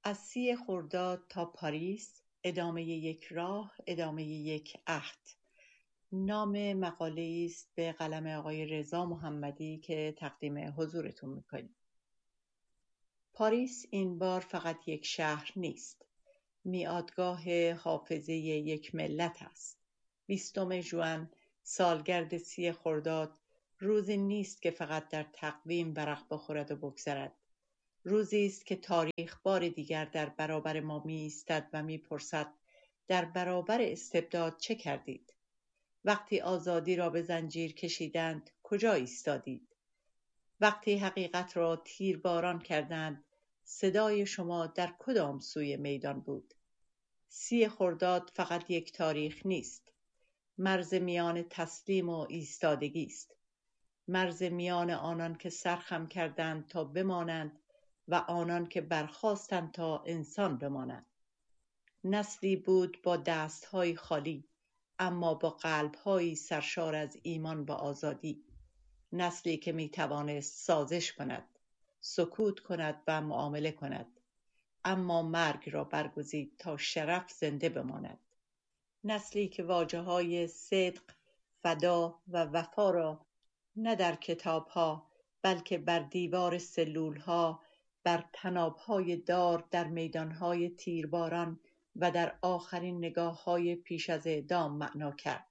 از 30 خرداد تا پاریس، ادامه یک راه، ادامه یک عهد. نام مقاله است به قلم آقای رضا محمدی که تقدیم حضورتون میکنیم. پاریس این بار فقط یک شهر نیست، میادگاه حافظه یک ملت است. 20 ژوئن، سالگرد 30 خرداد، روزی نیست که فقط در تقویم ورق بخورد و بگذرد. روزی است که تاریخ بار دیگر در برابر ما می‌ایستد و می‌پرسد در برابر استبداد چه کردید؟ وقتی آزادی را به زنجیر کشیدند کجا ایستادید؟ وقتی حقیقت را تیرباران کردند صدای شما در کدام سوی میدان بود؟ 30 خرداد فقط یک تاریخ نیست، مرز میان تسلیم و ایستادگی است. مرز میان آنان که سرخم کردند تا بمانند و آنان که برخاستند تا انسان بمانند. نسلی بود با دست‌های خالی اما با قلب‌هایی سرشار از ایمان به آزادی. نسلی که می‌توانست سازش کند، سکوت کند و معامله کند، اما مرگ را برگزید تا شرف زنده بماند. نسلی که واژه‌های صدق، فدا و وفا را نه در کتاب‌ها بلکه بر دیوار سلول‌ها، بر طناب‌های دار، در میدان‌های تیرباران و در آخرین نگاه‌های پیش از اعدام معنا کرد.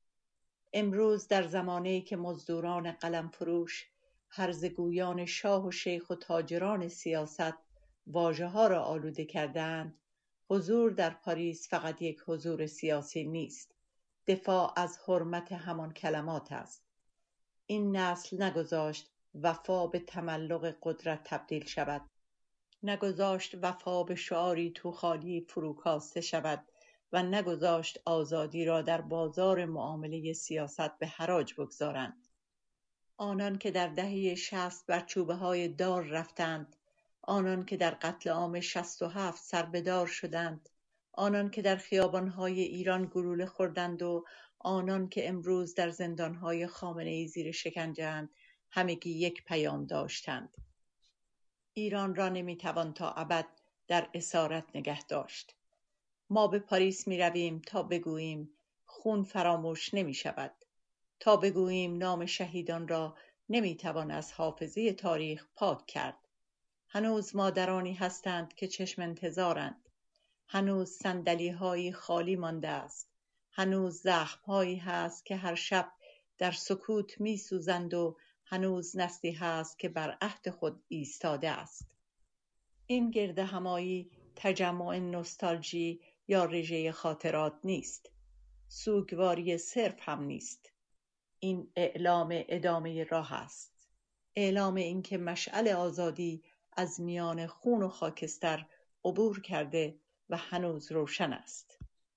امروز در زمانه‌ای که مزدوران قلمفروش، هرزگویان شاه و شیخ و تاجران سیاست واژه‌ها را آلوده کردند، حضور در پاریس فقط یک حضور سیاسی نیست، دفاع از حرمت همان کلمات است. این نسل نگذاشت وفا به تملق قدرت تبدیل شود، نگذاشت وفا به شعاری توخالی فروکاسته شود و نگذاشت آزادی را در بازار معامله سیاست به حراج بگذارند. آنان که در دهه 60 بر چوبه‌های دار رفتند، آنان که در قتل عام 67 سربه‌دار شدند، آنان که در خیابان‌های ایران گلوله خوردند و آنان که امروز در زندان‌های خامنه‌ای زیر شکنجه‌اند، همگی یک پیام داشتند: ایران را نمی‌توان تا ابد در اسارت نگه داشت. ما به پاریس می‌رویم تا بگوییم خون فراموش نمی‌شود، تا بگوییم نام شهیدان را نمی‌توان از حافظه تاریخ پاک کرد. هنوز مادرانی هستند که چشم انتظارند. هنوز صندلی‌هایی خالی مانده است. هنوز زخم‌هایی هست که هر شب در سکوت می‌سوزند و هنوز نسلی هست که بر عهد خود ایستاده است. این گردهمایی تجمع نوستالژی یا رژه خاطرات نیست. سوگواری صرف هم نیست. این اعلام ادامه راه است. اعلام اینکه مشعل آزادی از میان خون و خاکستر عبور کرده و هنوز روشن است.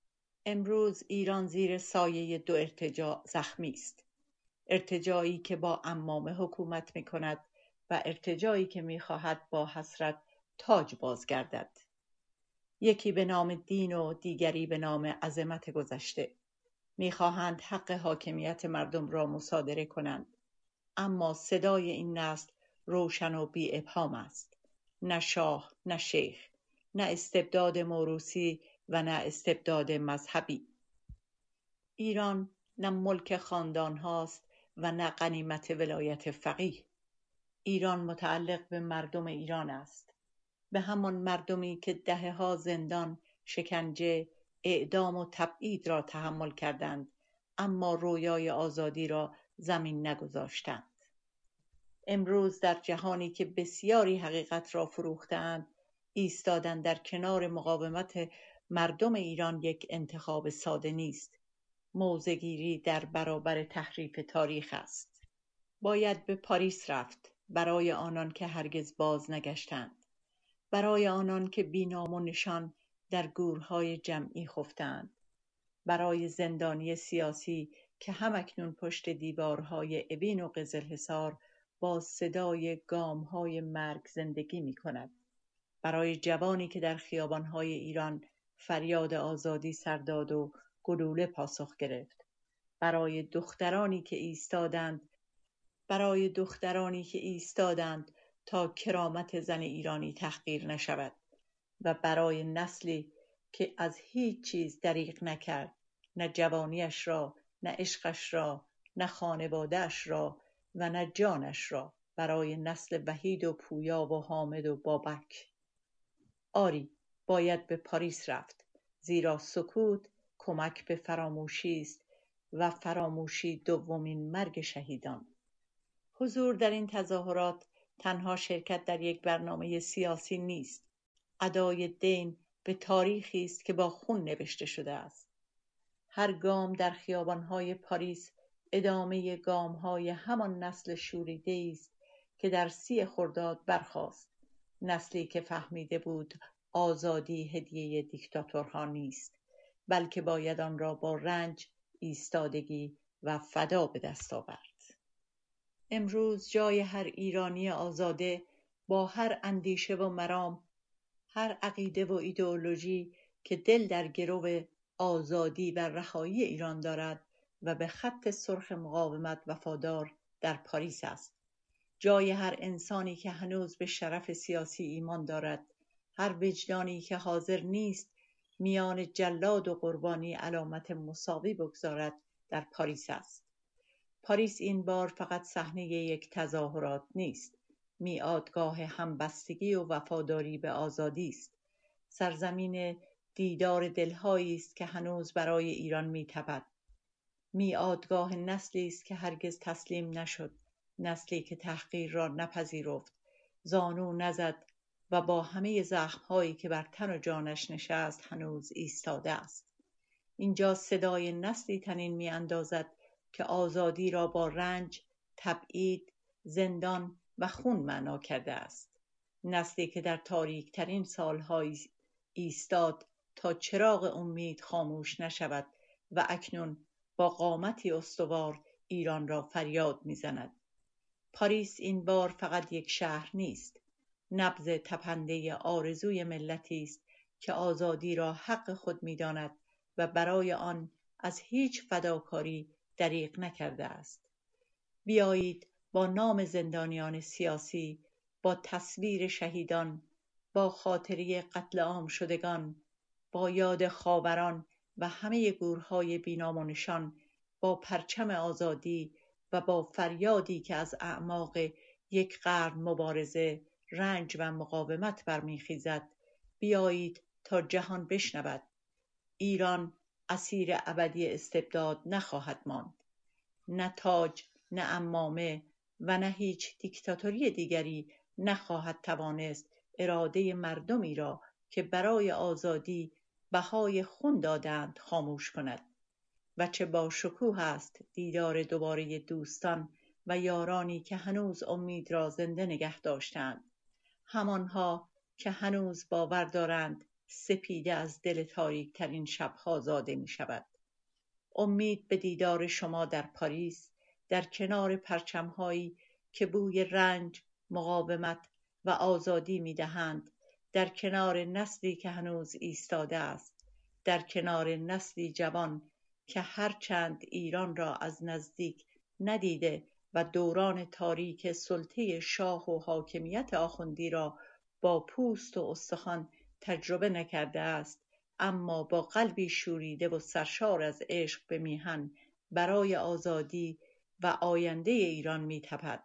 امروز ایران زیر سایه 2 ارتجاع زخمی است. ارتجاعی که با عمامه حکومت می کند و ارتجاعی که می خواهد با حسرت تاج بازگردد. یکی به نام دین و دیگری به نام عظمت گذشته. می خواهند حق حاکمیت مردم را مصادره کنند. اما صدای این نسل روشن و بی ابهام است. نه شاه، نه شیخ، نه استبداد موروثی و نه استبداد مذهبی. ایران نه ملک خاندان هاست و نه غنیمت ولایت فقیه. ایران متعلق به مردم ایران است، به همان مردمی که دهه‌ها زندان، شکنجه، اعدام و تبعید را تحمل کردند اما رویای آزادی را زمین نگذاشتند. امروز در جهانی که بسیاری حقیقت را فروختند، ایستادن در کنار مقاومت مردم ایران یک انتخاب ساده نیست. موضع‌گیری در برابر تحریف تاریخ است. باید به پاریس رفت برای آنان که هرگز باز نگشتند، برای آنان که بی نام و نشان در گورهای جمعی خفتند، برای زندانی سیاسی که همکنون پشت دیوارهای اوین و قزلحصار با صدای گام‌های مرگ زندگی می‌کند، برای جوانی که در خیابان‌های ایران فریاد آزادی سر داد و گلوله پاسخ گرفت، برای دخترانی که ایستادند تا کرامت زن ایرانی تحقیر نشود، و برای نسلی که از هیچ چیز دریغ نکرد، نه جوانیش را، نه عشقش را، نه خانواده‌اش را و نه جانش را، برای نسل وحید و پویا و حامد و بابک. آری، باید به پاریس رفت، زیرا سکوت کمک به فراموشی است و فراموشی دومین مرگ شهیدان. حضور در این تظاهرات تنها شرکت در یک برنامه سیاسی نیست، ادای دین به تاریخی است که با خون نوشته شده است. هر گام در خیابان‌های پاریس ادامه گام‌های همان نسل شوریده است که در 30 خرداد برخاست، نسلی که فهمیده بود آزادی هدیه دیکتاتورها نیست، بلکه باید آن را با رنج، ایستادگی و فدا به دست آورد. امروز جای هر ایرانی آزاده با هر اندیشه و مرام، هر عقیده و ایدئولوژی که دل در گرو آزادی و رهایی ایران دارد و به خط سرخ مقاومت وفادار در پاریس است. جای هر انسانی که هنوز به شرف سیاسی ایمان دارد، هر وجدانی که حاضر نیست میان جلاد و قربانی علامت مساوی بگذارد در پاریس است. پاریس این بار فقط صحنه یک تظاهرات نیست، میعادگاه همبستگی و وفاداری به آزادی است. سرزمین دیدار دلهایی است که هنوز برای ایران میتپد. میعادگاه نسلی است که هرگز تسلیم نشد، نسلی که تحقیر را نپذیرفت، زانو نزد و با همه زخم‌هایی که بر تن و جانش نشست هنوز ایستاده است. اینجا صدای نسلی طنین می‌اندازد که آزادی را با رنج، تبعید، زندان و خون معنا کرده است. نسلی که در تاریک‌ترین سال‌های ایستاد تا چراغ امید خاموش نشود و اکنون با قامتی استوار ایران را فریاد می‌زند. پاریس این بار فقط یک شهر نیست، نبض تپنده آرزوی ملتی است که آزادی را حق خود می‌داند و برای آن از هیچ فداکاری دریغ نکرده است. بیایید با نام زندانیان سیاسی، با تصویر شهیدان، با خاطره قتل عام شدگان، با یاد خاوران و همه گورهای بی‌نام و نشان، با پرچم آزادی و با فریادی که از اعماق یک قرن مبارزه، رنج و مقاومت برمیخیزد، بیایید تا جهان بشنود: ایران اسیر ابدی استبداد نخواهد ماند. نه تاج، نه عمامه و نه هیچ دیکتاتوری دیگری نخواهد توانست اراده مردمی را که برای آزادی بهای خون دادند خاموش کند. و چه با شکوه است دیدار دوباره دوستان و یارانی که هنوز امید را زنده نگه داشتند، همانها که هنوز باور دارند سپیده از دل تاریک ترین شبها زاده می شود. امید به دیدار شما در پاریس، در کنار پرچم‌هایی که بوی رنج، مقاومت و آزادی می‌دهند، در کنار نسلی که هنوز ایستاده است، در کنار نسلی جوان که هرچند ایران را از نزدیک ندیده و دوران تاریک سلطه شاه و حاکمیت آخوندی را با پوست و استخوان تجربه نکرده است، اما با قلبی شوریده و سرشار از عشق به میهن برای آزادی و آینده ایران می‌تپد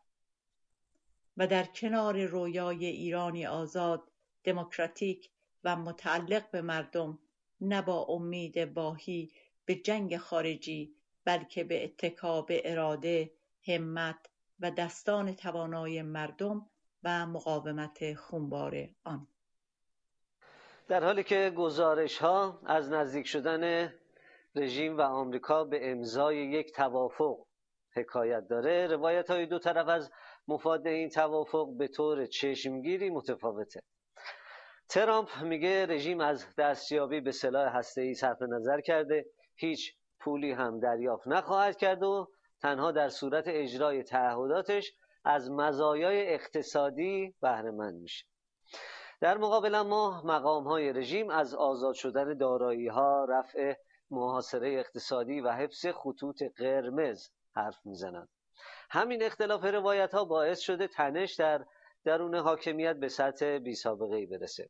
و در کنار رویای ایرانی آزاد، دموکراتیک و متعلق به مردم، نه با امید واهی به جنگ خارجی، بلکه به اتکا به اراده، همت و دستان توانای مردم و مقاومت خونبار آن. در حالی که گزارش‌ها از نزدیک شدن رژیم و آمریکا به امضای یک توافق حکایت داره، روایت‌های دو طرف از مفاد این توافق به طور چشمگیری متفاوته. ترامپ میگه رژیم از دستیابی به سلاح هسته‌ای صرف نظر کرده، هیچ پولی هم دریافت نخواهد کرد و تنها در صورت اجرای تعهداتش از مزایای اقتصادی بهره مند میشه. در مقابل اما مقام‌های رژیم از آزاد شدن دارایی‌ها، رفع محاصره اقتصادی و حفظ خطوط قرمز حرف میزنند. همین اختلاف روایت‌ها باعث شده تنش در درون حاکمیت به سطح بی‌سابقه‌ای برسه.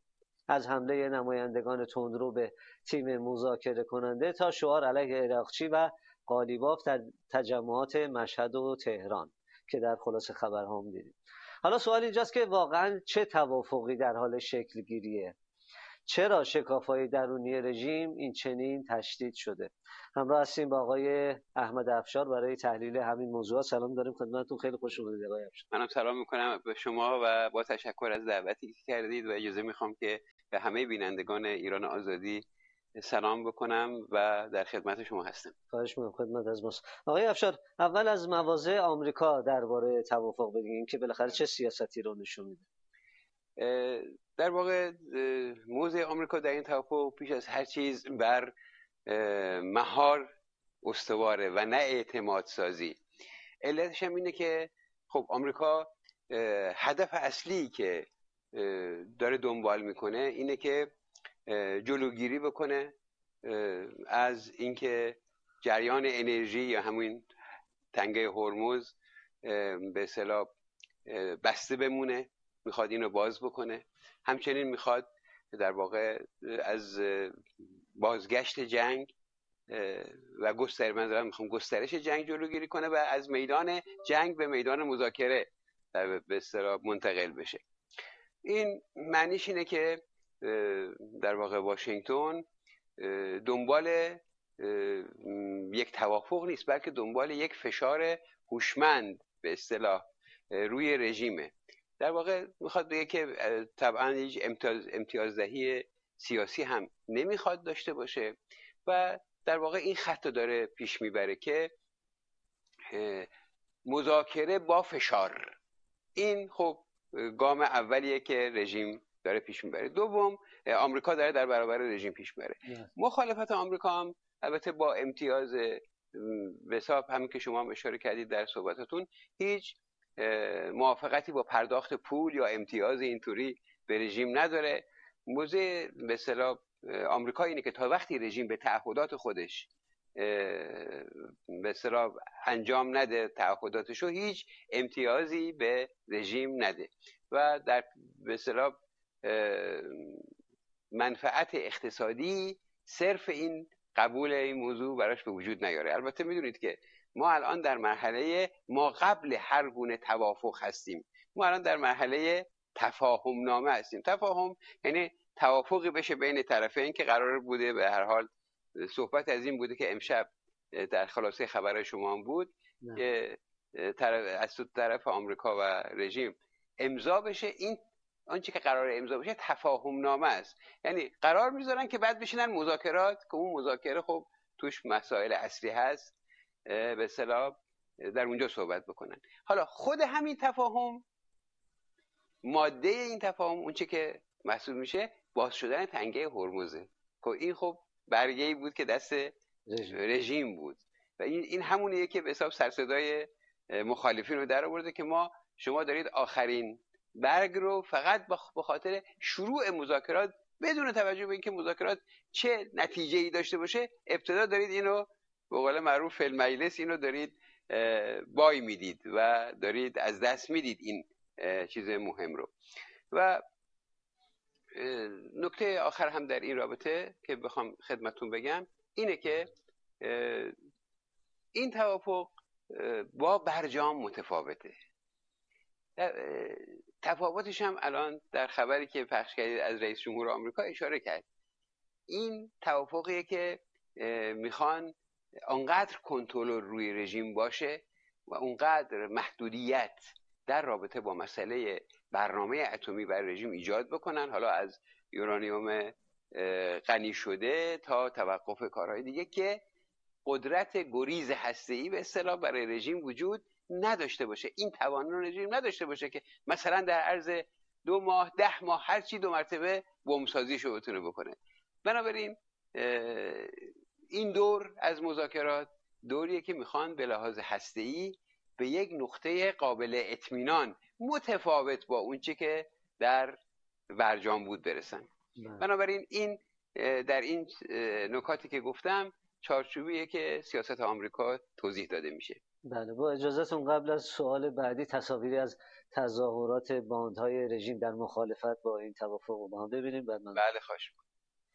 از حمله نمایندگان تندرو به تیم مذاکره کننده تا شعار علیه عراقچی و قالیباف در تجمعات مشهد و تهران که در خلاصه خبرها هم دیدیم. حالا سوال اینجاست که واقعا چه توافقی در حال شکل گیریه؟ چرا شکاف‌های درونی رژیم این چنین تشدید شده؟ همراه هستیم با آقای احمد افشار برای تحلیل همین موضوع. سلام داریم خدمتتون، خیلی خوش اومدید آقای افشار. منم سلام میکنم به شما و با تشکر از دعوتی که کردید و اجازه میخوام که به همه بینندگان ایران آزادی سلام بکنم و در خدمت شما هستم. خواهش می‌کنم، خدمت از ماست. آقای افشار، اول از مواضع آمریکا درباره توافق بگیم که بالاخره چه سیاستی رو نشون میده. در واقع موضع آمریکا در این توافق پیش از هر چیز بر مهار استواره و نه اعتماد سازی. علتش هم اینه که خب آمریکا هدف اصلی که داره دنبال میکنه اینه که جلوگیری بکنه از اینکه جریان انرژی یا همون تنگه هرمز به اصطلاح بسته بمونه، میخواد اینو باز بکنه. همچنین میخواد در واقع از بازگشت جنگ و گسترش جنگ جلوگیری کنه و از میدان جنگ به میدان مذاکره به اصطلاح منتقل بشه. این معنیش اینه که در واقع واشنگتن دنبال یک توافق نیست، بلکه دنبال یک فشار هوشمند به اصطلاح روی رژیمه. در واقع میخواد بگه که طبعا هیچ امتیازدهی سیاسی هم نمیخواد داشته باشه و در واقع این خط داره پیش میبره که مذاکره با فشار. این خب گام اولیه که رژیم داره پیش میبره. دوم، آمریکا داره در برابر رژیم پیش میبره. مخالفت آمریکا هم البته با امتیاز به حساب همین که شما هم اشاره کردید در صحبتاتون، هیچ موافقتی با پرداخت پول یا امتیاز اینطوری به رژیم نداره. موضع به اصطلاح آمریکا اینه که تا وقتی رژیم به تعهدات خودش به اصطلاح انجام نده، تعهداتشو، هیچ امتیازی به رژیم نده و در به اصطلاح منفعت اقتصادی صرف این قبول این موضوع براش به وجود نیاره. البته میدونید که ما الان در مرحله ما قبل هر گونه توافق هستیم. ما الان در مرحله تفاهم نامه هستیم. تفاهم یعنی توافقی بشه بین طرفین که قرار بوده، به هر حال صحبت از این بوده که امشب در خلاصه خبر شما هم بود که از طرف آمریکا و رژیم امضا بشه. این آنچه که قرار امضا بشه تفاهم نامه است، یعنی قرار میذارن که بعد بشینن مذاکرات که اون مذاکره خب توش مسائل اصلی هست به اصطلاح در اونجا صحبت بکنن. حالا خود همین تفاهم، ماده این تفاهم، اون چه که محسوب میشه باز شدن تنگه هرمزه. خب این خب برگه‌ای بود که دست رژیم بود و این همونیه که به حساب سرصدای مخالفین رو در آورده که شما دارید آخرین برگ رو فقط به خاطر شروع مذاکرات بدون توجه به اینکه مذاکرات چه نتیجه‌ای داشته باشه ابتدا دارید اینو به قول معروف فی المجلس اینو دارید بای میدید و دارید از دست میدید این چیز مهم رو. و نکته آخر هم در این رابطه که بخوام خدمتون بگم اینه که این توافق با برجام متفاوته. تفاوتش هم الان در خبری که پخش کردید از رئیس جمهور آمریکا اشاره کرد. این توافقیه که میخوان اونقدر کنترل روی رژیم باشه و اونقدر محدودیت در رابطه با مسئله برنامه اتمی بر رژیم ایجاد بکنن، حالا از یورانیوم غنی شده تا توقف کارهای دیگه، که قدرت گریز هسته‌ای به اصطلاح برای رژیم وجود نداشته باشه. این توان رو رژیم نداشته باشه که مثلا در عرض 2 ماه 10 ماه هر چی 2 مرتبه بمبسازیشو بتونه بکنه. بنابراین این دور از مذاکرات دوریه که میخوان به لحاظ هسته‌ای به یک نقطه قابل اطمینان متفاوت با اونچه که در برجام بود برسن. بنابراین این در این نکاتی که گفتم چارچوبیه که سیاست آمریکا توضیح داده میشه. بله، با اجازهتون قبل از سوال بعدی تصاویری از تظاهرات باندهای رژیم در مخالفت با این توافق رو با هم ببینیم بعد من بله خواهش می‌کنم.